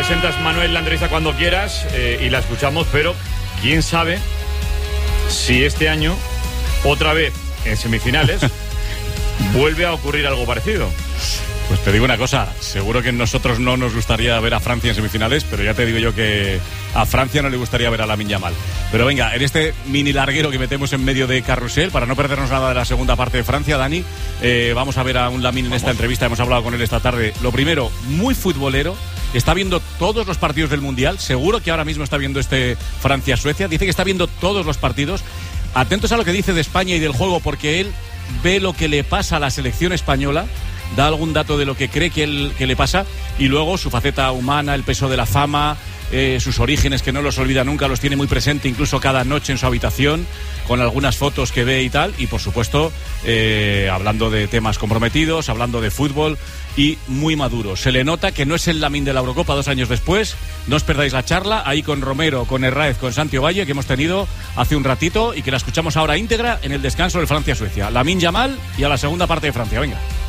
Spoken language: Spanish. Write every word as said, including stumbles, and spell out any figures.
presentas, Manuel, la entrevista cuando quieras eh, y la escuchamos, pero quién sabe si este año, otra vez en semifinales, vuelve a ocurrir algo parecido. Pues te digo una cosa, seguro que nosotros no nos gustaría ver a Francia en semifinales, pero ya te digo yo que a Francia no le gustaría ver a Lamine Yamal. Pero venga, en este mini larguero que metemos en medio de carrusel, para no perdernos nada de la segunda parte de Francia, Dani, eh, vamos a ver a un Lamine en esta entrevista, hemos hablado con él esta tarde. Lo primero, muy futbolero, está viendo todos los partidos del Mundial, seguro que ahora mismo está viendo este Francia-Suecia, dice que está viendo todos los partidos. Atentos a lo que dice de España y del juego, porque él ve lo que le pasa a la selección española, da algún dato de lo que cree que, él, que le pasa, y luego su faceta humana, el peso de la fama, eh, sus orígenes que no los olvida nunca, los tiene muy presente incluso cada noche en su habitación, con algunas fotos que ve y tal, y por supuesto eh, hablando de temas comprometidos, hablando de fútbol, y muy maduro. Se le nota que no es el Lamine de la Eurocopa dos años después. No os perdáis la charla ahí con Romero, con Herráez, con Santi Ovalle, que hemos tenido hace un ratito y que la escuchamos ahora íntegra en el descanso del Francia-Suecia. Lamine Yamal y a la segunda parte de Francia. Venga.